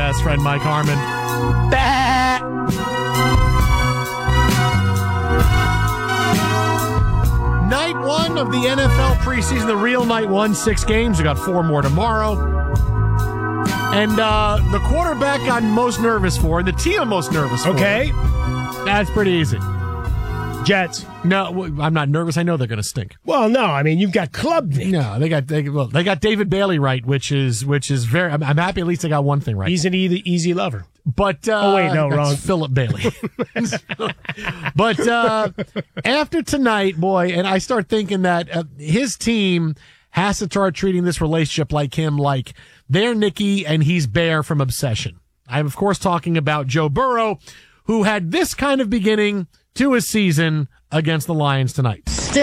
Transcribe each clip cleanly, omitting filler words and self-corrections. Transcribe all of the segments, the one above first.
best friend, Mike Harmon. Night one of the NFL preseason, the real night one, 6 games. We got 4 more tomorrow. And the quarterback I'm most nervous for, and the team I'm most nervous for. Okay. That's pretty easy. Jets. No, I'm not nervous. I know they're going to stink. Well, no, I mean, you've got Klubnik. No, they got David Bailey right, which is very. I'm happy at least they got one thing right. He's an easy lover. But oh wait, no, wrong. Philip Bailey. But after tonight, boy, and I start thinking that his team has to start treating this relationship like they're Nicky and he's Bear from Obsession. I'm of course talking about Joe Burrow, who had this kind of beginning to his season against the Lions tonight.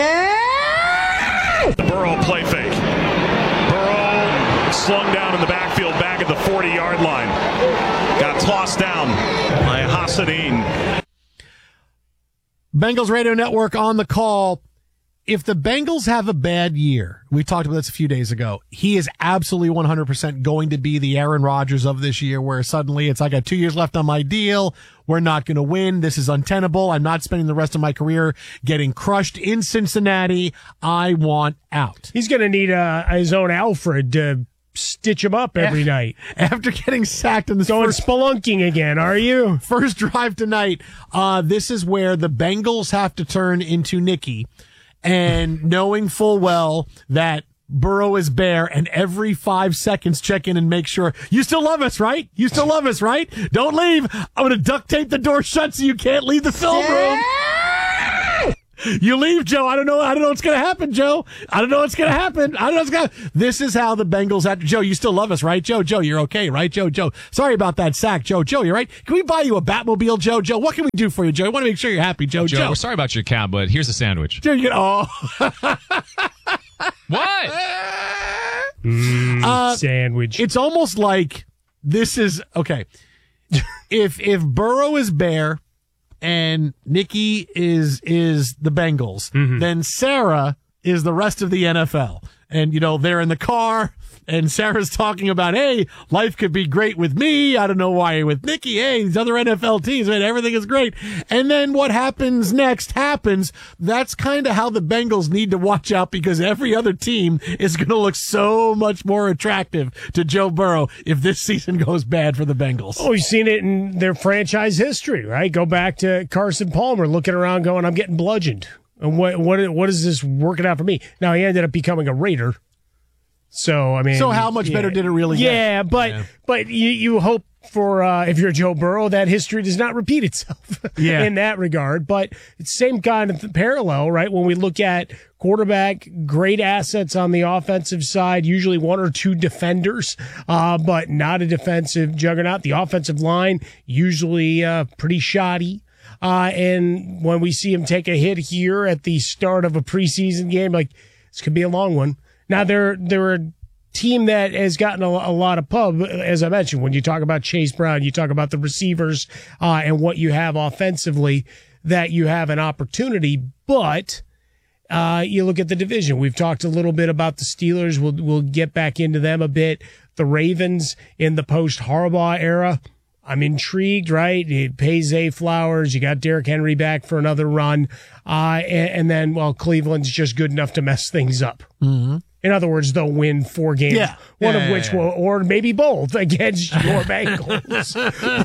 Burrow play fake. Burrow slung down in the backfield back at the 40-yard line. Got tossed down by Hassanin. Bengals Radio Network on the call. If the Bengals have a bad year, we talked about this a few days ago, he is absolutely 100% going to be the Aaron Rodgers of this year, where suddenly it's, I got 2 years left on my deal. We're not going to win. This is untenable. I'm not spending the rest of my career getting crushed in Cincinnati. I want out. He's going to need his own Alfred to stitch him up every night. After getting sacked in the Going spelunking again, are you? First drive tonight, this is where the Bengals have to turn into Nicky. And knowing full well that Burrow is Bear, and every 5 seconds check in and make sure, you still love us, right? You still love us, right? Don't leave. I'm going to duct tape the door shut so you can't leave the film room. You leave, Joe. I don't know what's going to happen, Joe. I don't know what's going to happen. This is how the Bengals have to. Joe, you still love us, right? Joe, you're okay, right? Joe. Sorry about that sack, Joe, you're right. Can we buy you a Batmobile, Joe? What can we do for you, Joe? I want to make sure you're happy, Joe. We're sorry about your cab, but here's a sandwich. Joe, What? Sandwich. It's almost like this is okay. If Burrow is Bear and Nicky is the Bengals, then Sarah is the rest of the NFL. And, they're in the car, and Sarah's talking about, hey, life could be great with me. I don't know why you're with Nicky. Hey, these other NFL teams, man, everything is great. And then what happens next happens. That's kind of how the Bengals need to watch out, because every other team is going to look so much more attractive to Joe Burrow if this season goes bad for the Bengals. Oh, we've seen it in their franchise history, right? Go back to Carson Palmer looking around going, I'm getting bludgeoned. And what is this working out for me? Now, he ended up becoming a Raider. So, I mean. So how much better did it really get? Yeah, but you hope for, if you're Joe Burrow, that history does not repeat itself in that regard. But it's the same kind of parallel, right? When we look at quarterback, great assets on the offensive side, usually 1 or 2 defenders, but not a defensive juggernaut. The offensive line, usually pretty shoddy. And when we see him take a hit here at the start of a preseason game, like, this could be a long one. Now, they're a team that has gotten a lot of pub, as I mentioned. When you talk about Chase Brown, you talk about the receivers and what you have offensively, that you have an opportunity. But you look at the division. We've talked a little bit about the Steelers. We'll get back into them a bit. The Ravens in the post-Harbaugh era. I'm intrigued, right? It pays Zay Flowers. You got Derrick Henry back for another run. And then, Cleveland's just good enough to mess things up. Mm-hmm. In other words, they'll win 4 games, one of which will, or maybe both, against your Bengals.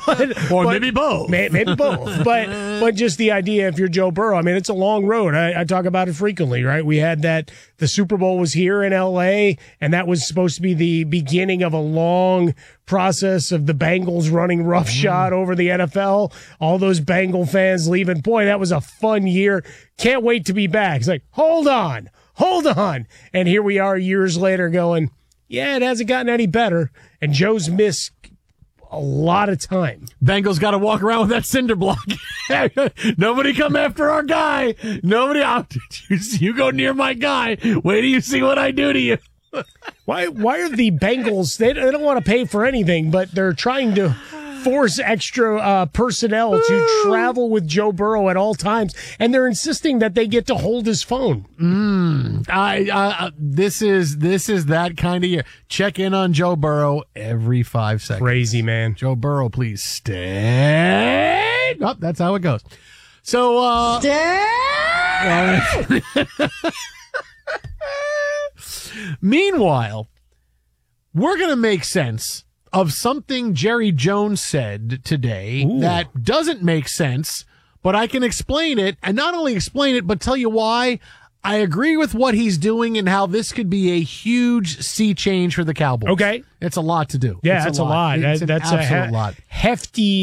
Maybe both. Maybe both. But just the idea, if you're Joe Burrow, I mean, it's a long road. I talk about it frequently, right? We had the Super Bowl was here in L.A., and that was supposed to be the beginning of a long process of the Bengals running roughshod over the NFL. All those Bengal fans leaving. Boy, that was a fun year. Can't wait to be back. It's like, hold on. And here we are years later going, yeah, it hasn't gotten any better. And Joe's missed a lot of time. Bengals got to walk around with that cinder block. Nobody come after our guy. Nobody out. You go near my guy. Wait till you see what I do to you. Why are the Bengals, they don't want to pay for anything, but they're trying to force extra personnel to travel with Joe Burrow at all times, and they're insisting that they get to hold his phone. This is that kind of year. Check in on Joe Burrow every 5 seconds. Crazy, man. Joe Burrow, please stay. Oh, that's how it goes. So, meanwhile, we're going to make sense of something Jerry Jones said today that doesn't make sense, but I can explain it, and not only explain it, but tell you why I agree with what he's doing and how this could be a huge sea change for the Cowboys. Okay. It's a lot to do. Yeah, that's a lot. It's that's an absolute lot. Hefty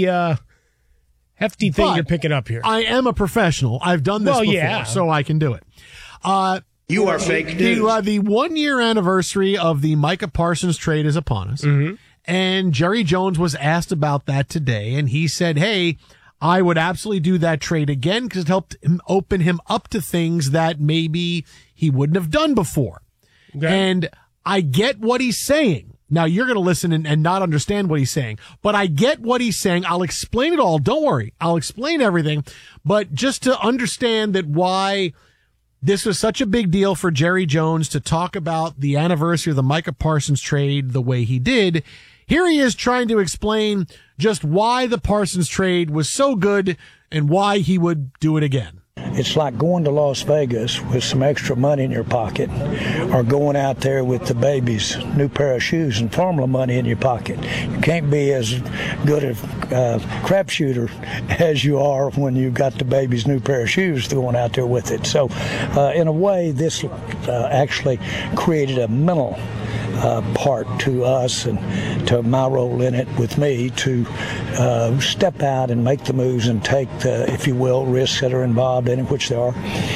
thing you're picking up here. I am a professional. I've done this before, yeah. so I can do it. You are fake news. The 1 year anniversary of the Micah Parsons trade is upon us. Mm-hmm. And Jerry Jones was asked about that today, and he said, hey, I would absolutely do that trade again because it helped him open him up to things that maybe he wouldn't have done before. Okay. And I get what he's saying. Now, you're going to listen and not understand what he's saying, but I get what he's saying. I'll explain it all. Don't worry. I'll explain everything. But just to understand that why this was such a big deal for Jerry Jones to talk about the anniversary of the Micah Parsons trade the way he did, here he is trying to explain just why the Parsons trade was so good and why he would do it again. It's like going to Las Vegas with some extra money in your pocket or going out there with the baby's new pair of shoes and formula money in your pocket. You can't be as good a crap shooter as you are when you've got the baby's new pair of shoes going out there with it. So in a way, this actually created a mental part to us and to my role in it with me to step out and make the moves and take the, if you will, risks that are involved in it, which there are,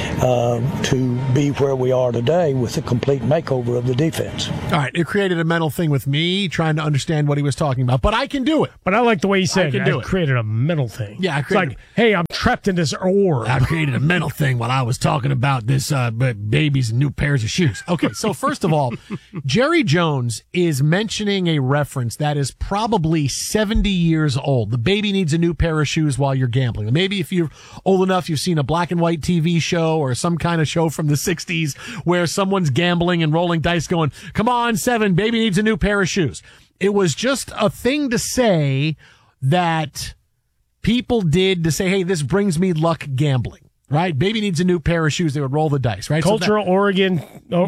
to be where we are today with a complete makeover of the defense. All right, it created a mental thing with me trying to understand what he was talking about, but I can do it. But I like the way he said I can do it. Created a mental thing. Yeah, it's like, hey, I'm trapped in this orb. I created a mental thing while I was talking about this babies and new pairs of shoes. Okay, so first of all, Jerry Jones is mentioning a reference that is probably 70 years old. The baby needs a new pair of shoes while you're gambling. Maybe if you're old enough, you've seen a black and white TV show or some kind of show from the 60s where someone's gambling and rolling dice going, come on, 7, baby needs a new pair of shoes. It was just a thing to say that people did to say, hey, this brings me luck gambling. Right? Baby needs a new pair of shoes. They would roll the dice, right? Cultural origin,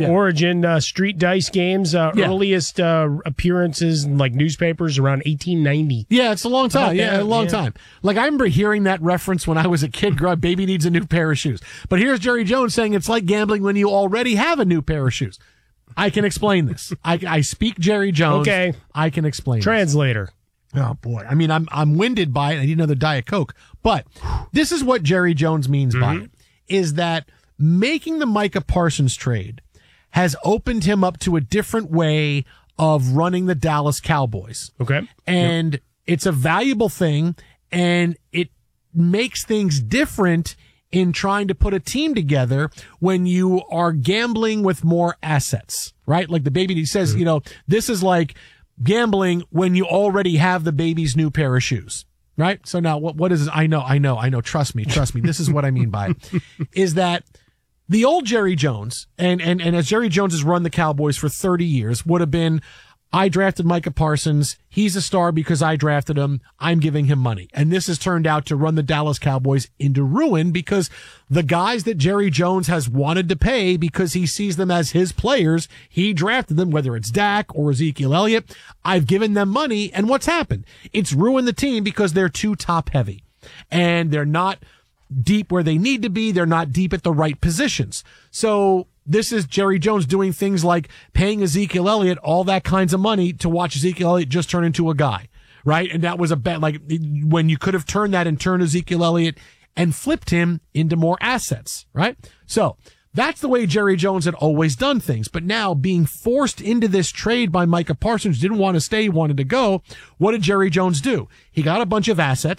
street dice games, earliest appearances in like newspapers around 1890. Yeah, it's a long time. A long time. Like I remember hearing that reference when I was a kid. Baby needs a new pair of shoes. But here's Jerry Jones saying it's like gambling when you already have a new pair of shoes. I can explain this. I speak Jerry Jones. Okay. I can explain Translator. This. Oh boy. I mean, I'm winded by it. I need another Diet Coke. But this is what Jerry Jones means by it, is that making the Micah Parsons trade has opened him up to a different way of running the Dallas Cowboys. Okay. And it's a valuable thing, and it makes things different in trying to put a team together when you are gambling with more assets, right? Like the baby, he says, this is like gambling when you already have the baby's new pair of shoes, right? So now what is it? I know. Trust me. This is what I mean by it, is that the old Jerry Jones, and as Jerry Jones has run the Cowboys for 30 years, would have been, I drafted Micah Parsons. He's a star because I drafted him. I'm giving him money. And this has turned out to run the Dallas Cowboys into ruin because the guys that Jerry Jones has wanted to pay because he sees them as his players, he drafted them, whether it's Dak or Ezekiel Elliott. I've given them money. And what's happened? It's ruined the team because they're too top heavy and they're not deep where they need to be. They're not deep at the right positions. So this is Jerry Jones doing things like paying Ezekiel Elliott all that kinds of money to watch Ezekiel Elliott just turn into a guy, right? And that was a bet, like when you could have turned that and turned Ezekiel Elliott and flipped him into more assets, right? So that's the way Jerry Jones had always done things. But now being forced into this trade by Micah Parsons, didn't want to stay, wanted to go. What did Jerry Jones do? He got a bunch of assets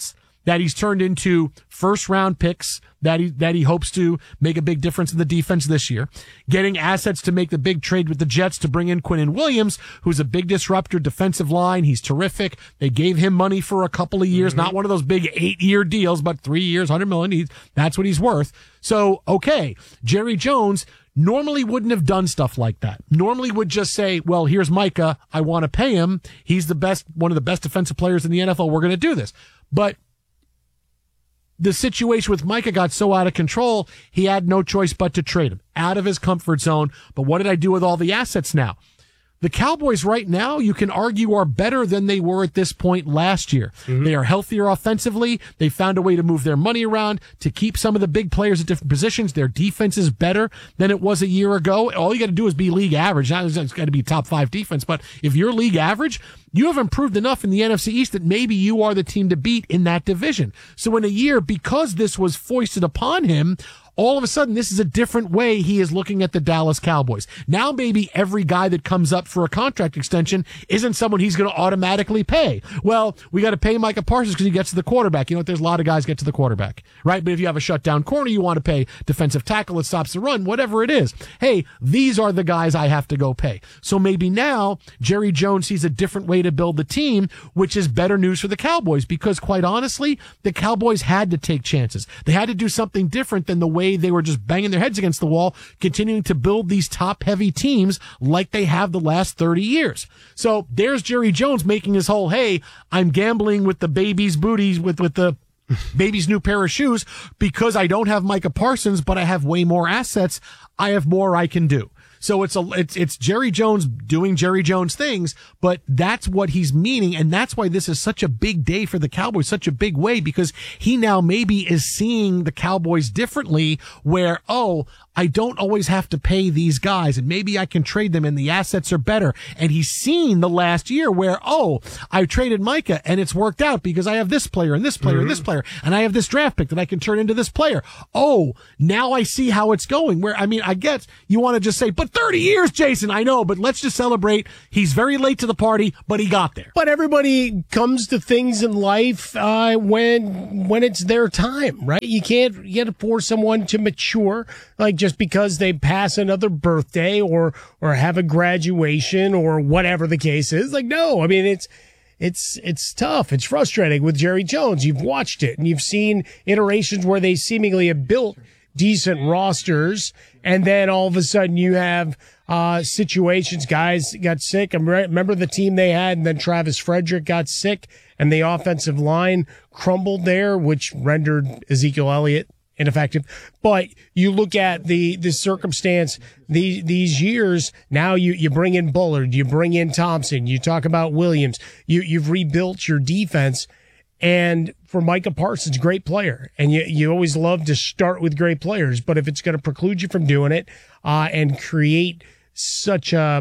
that he's turned into first-round picks that he hopes to make a big difference in the defense this year, getting assets to make the big trade with the Jets to bring in Quinnen Williams, who's a big disruptor, defensive line. He's terrific. They gave him money for a couple of years, not one of those big 8-year deals, but 3 years, $100 million. That's what he's worth. So, okay, Jerry Jones normally wouldn't have done stuff like that. Normally would just say, well, here's Micah. I want to pay him. He's one of the best defensive players in the NFL. We're going to do this. But the situation with Micah got so out of control, he had no choice but to trade him out of his comfort zone. But what did I do with all the assets now? The Cowboys right now, you can argue, are better than they were at this point last year. They are healthier offensively. They found a way to move their money around to keep some of the big players at different positions. Their defense is better than it was a year ago. All you got to do is be league average. Not it's got to be top 5 defense, but if you're league average, you have improved enough in the NFC East that maybe you are the team to beat in that division. So in a year, because this was foisted upon him, all of a sudden, this is a different way he is looking at the Dallas Cowboys. Now maybe every guy that comes up for a contract extension isn't someone he's going to automatically pay. Well, we got to pay Micah Parsons because he gets to the quarterback. You know what? There's a lot of guys get to the quarterback, right? But if you have a shutdown corner, you want to pay defensive tackle that stops the run, whatever it is. Hey, these are the guys I have to go pay. So maybe now Jerry Jones sees a different way to build the team, which is better news for the Cowboys because quite honestly, the Cowboys had to take chances. They had to do something different than the way they were just banging their heads against the wall, continuing to build these top-heavy teams like they have the last 30 years. So there's Jerry Jones making his whole, hey, I'm gambling with the baby's booties, with the baby's new pair of shoes because I don't have Micah Parsons, but I have way more assets. I have more I can do. So it's Jerry Jones doing Jerry Jones things, but that's what he's meaning. And that's why this is such a big day for the Cowboys, such a big way, because he now maybe is seeing the Cowboys differently where, oh, I don't always have to pay these guys and maybe I can trade them and the assets are better. And he's seen the last year where, oh, I traded Micah and it's worked out because I have this player and this player and this player and I have this draft pick that I can turn into this player. Oh, now I see how it's going where, I mean, I get you want to just say, but 30 years, Jason, I know, but let's just celebrate. He's very late to the party, but he got there. But everybody comes to things in life, when it's their time, right? You got to force someone to mature, like just because they pass another birthday or have a graduation or whatever the case is. Like, no, I mean, it's tough. It's frustrating with Jerry Jones. You've watched it and you've seen iterations where they seemingly have built decent rosters. And then all of a sudden you have, situations, guys got sick. I remember the team they had and then Travis Frederick got sick and the offensive line crumbled there, which rendered Ezekiel Elliott ineffective. But you look at the circumstance, these years, now you bring in Bullard, you bring in Thompson, you talk about Williams, you've rebuilt your defense. And for Micah Parsons, great player. And you always love to start with great players, but if it's going to preclude you from doing it, and create such a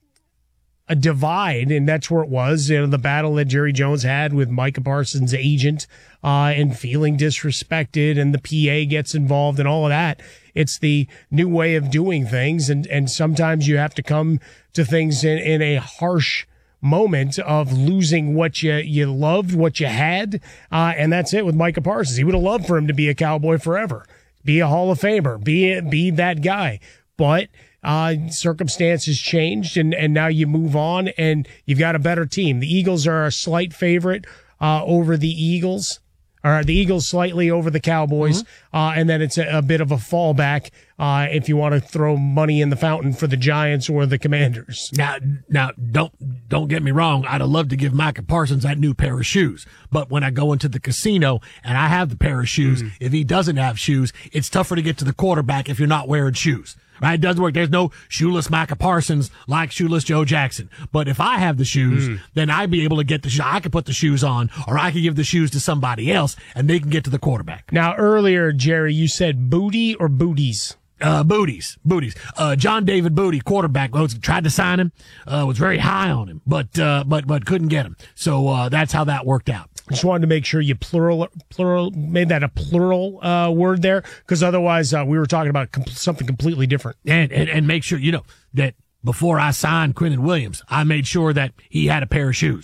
divide, and that's where it was, the battle that Jerry Jones had with Micah Parsons' agent, and feeling disrespected, and the PA gets involved and all of that. It's the new way of doing things. And sometimes you have to come to things in a harsh moment of losing what you loved, what you had. And that's it with Micah Parsons. He would have loved for him to be a Cowboy forever, be a Hall of Famer, be that guy. But circumstances changed and now you move on and you've got a better team. The Eagles are a slight favorite, over the Eagles. Or the Eagles slightly over the Cowboys, and then it's a bit of a fallback if you want to throw money in the fountain for the Giants or the Commanders. Now, don't get me wrong. I'd have loved to give Micah Parsons that new pair of shoes, but when I go into the casino and I have the pair of shoes, if he doesn't have shoes, it's tougher to get to the quarterback if you're not wearing shoes. Right? It doesn't work. There's no shoeless Micah Parsons like shoeless Joe Jackson. But if I have the shoes, then I'd be able to get the shoes. I could put the shoes on, or I could give the shoes to somebody else, and they can get to the quarterback. Now, earlier, Jerry, you said booty or booties? Booties. John David Booty, quarterback, tried to sign him, was very high on him, but couldn't get him. So, that's how that worked out. Just wanted to make sure you plural made that a plural word there, because otherwise we were talking about something completely different. And make sure that before I signed Quinnen Williams, I made sure that he had a pair of shoes.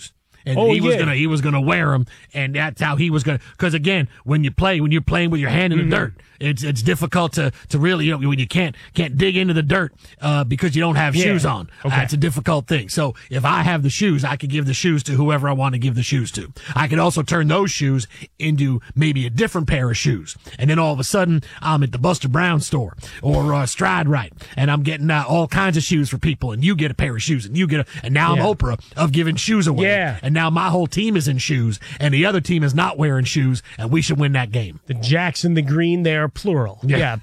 and he was gonna wear them, and that's how he was gonna. Because again, when you're playing with your hand in the dirt, it's difficult to really, when you can't dig into the dirt because you don't have shoes on. Okay. That's a difficult thing. So if I have the shoes, I could give the shoes to whoever I want to give the shoes to. I could also turn those shoes into maybe a different pair of shoes, and then all of a sudden I'm at the Buster Brown store or Stride Right, and I'm getting all kinds of shoes for people, and you get a pair of shoes, and and now I'm Oprah of giving shoes away. Yeah. And now my whole team is in shoes, and the other team is not wearing shoes, and we should win that game. The Jacks and the Green, they are plural. Yeah.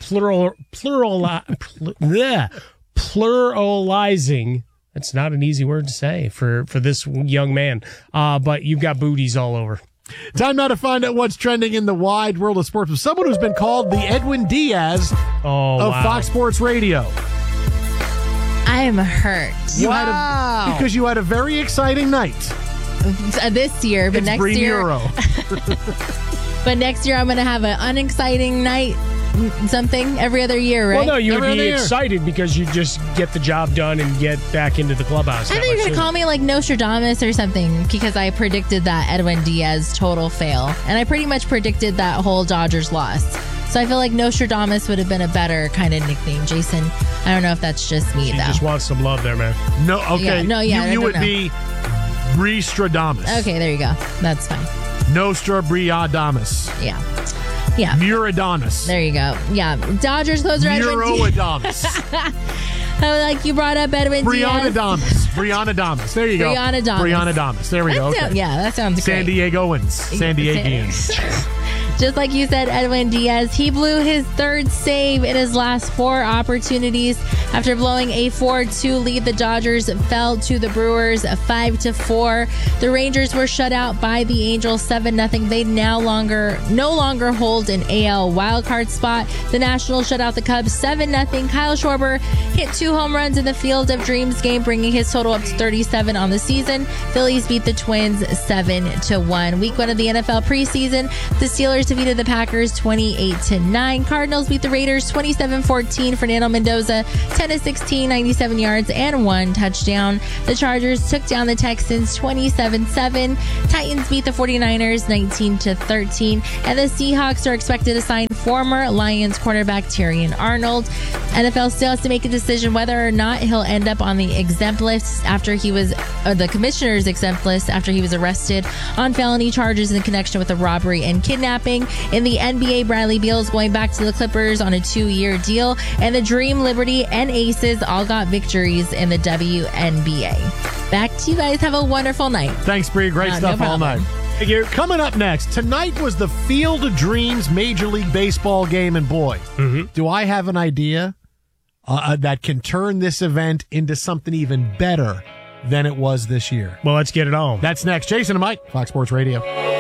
Pluralizing. That's not an easy word to say for this young man. But you've got booties all over. Time now to find out what's trending in the wide world of sports with someone who's been called the Edwin Diaz of Fox Sports Radio. I am hurt. Because you had a very exciting night. This year, but it's next Bree year. Muro. But next year, I'm going to have an unexciting night, something every other year, right? Well, no, you would Every be other year. excited because you just get the job done and get back into the clubhouse. I thought you were going to call me like Nostradamus or something because I predicted that Edwin Diaz total fail. And I pretty much predicted that whole Dodgers loss. So I feel like Nostradamus would have been a better kind of nickname, Jason. I don't know if that's just me, She though. just wants some love there, man. No, okay. I You don't would know. be Bree-Stradamus. Okay, there you go. That's fine. Nostradamus. Yeah. Yeah. Muradamus. There you go. Yeah. Dodgers closer Edwin Diaz. Muroadamus. Like you brought up Edwin Diaz. Brianna Damas. There you go. Brianna Damas. Brianna Damas. There we go. Okay. That sounds San great. Diegoans. San Diegians. Just like you said, Edwin Diaz, he blew his third save in his last 4 opportunities. After blowing a 4-2 lead, the Dodgers fell to the Brewers 5-4. The Rangers were shut out by the Angels 7-0. They no longer hold an AL wildcard spot. The Nationals shut out the Cubs 7-0. Kyle Schwarber hit 2 home runs in the Field of Dreams game, bringing his total up to 37 on the season. Phillies beat the Twins 7-1. Week 1 of the NFL preseason, the Steelers defeated the Packers 28-9. Cardinals beat the Raiders 27-14. Fernando Mendoza 10-16, 97 yards and 1 touchdown. The Chargers took down the Texans 27-7. Titans beat the 49ers 19-13. And the Seahawks are expected to sign former Lions cornerback Terrion Arnold. NFL still has to make a decision whether or not he'll end up on the exempt list after he was the commissioner's exempt list after he was arrested on felony charges in connection with a robbery and kidnapping. In the NBA, Bradley Beal is going back to the Clippers on a 2-year deal, and the Dream, Liberty, and Aces all got victories in the WNBA. Back to you guys. Have a wonderful night. Thanks, Bree. Great stuff all night. Thank you. Coming up next, tonight was the Field of Dreams Major League Baseball game, and boy, do I have an idea that can turn this event into something even better than it was this year. Well, let's get it on. That's next. Jason and Mike, Fox Sports Radio.